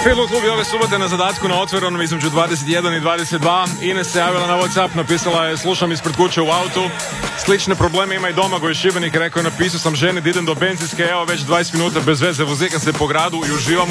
Filu klub je ove subote na zadatku na Otvorenom između 21 i 22. Ines se javila na WhatsApp, napisala je: slušam ispred kuće u autu. Slične probleme ima i Domagoj iz Šibenika, rekao je: napisao sam ženi da idem do benzinske, evo već 20 minuta bez veze vozikam se po gradu i uživam